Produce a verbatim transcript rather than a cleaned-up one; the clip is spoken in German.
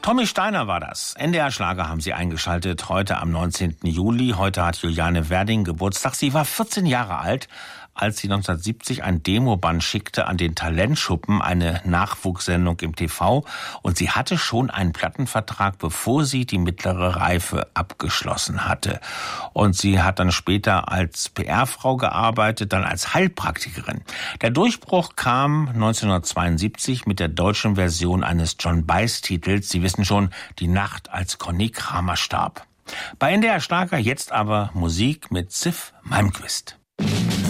Tommy Steiner war das. N D R Schlager haben Sie eingeschaltet. Heute am neunzehnten Juli. Heute hat Juliane Werding Geburtstag. Sie war vierzehn Jahre alt, als sie neunzehnhundertsiebzig ein Demoband schickte an den Talentschuppen, eine Nachwuchssendung im T V. Und sie hatte schon einen Plattenvertrag, bevor sie die mittlere Reife abgeschlossen hatte. Und sie hat dann später als P R-Frau gearbeitet, dann als Heilpraktikerin. Der Durchbruch kam neunzehnhundertzweiundsiebzig mit der deutschen Version eines John Baez-Titels. Sie wissen schon, Die Nacht, als Conny Kramer starb. Bei N D R Schlager jetzt aber Musik mit Ziff Malmquist.